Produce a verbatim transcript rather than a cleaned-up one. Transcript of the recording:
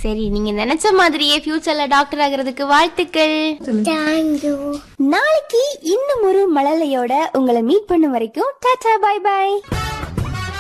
சரி, நீங்க நினைச்ச மாதிரியே ஃபியூச்சர்ல டாக்டர் ஆகிறதுக்கு வாழ்த்துக்கள். நாளைக்கு இன்னும் ஒரு மழலையோட உங்களை மீட் பண்ணும் வரைக்கும் டாடா பை பை.